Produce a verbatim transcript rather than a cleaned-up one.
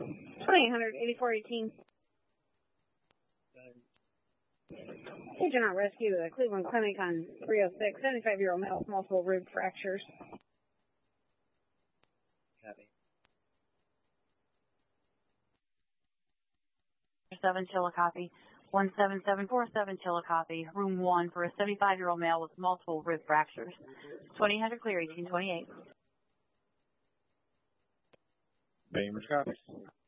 twenty-eight hundred, eighty-four eighteen. Agent on rescue at Cleveland Clinic on three oh six, seventy-five-year-old male with multiple rib fractures. Copy. seven Chillicothe, one seven seven four seven Chillicothe, room one for a seventy-five-year-old male with multiple rib fractures. twenty hundred clear, eighteen twenty-eight. Bainbridge copies.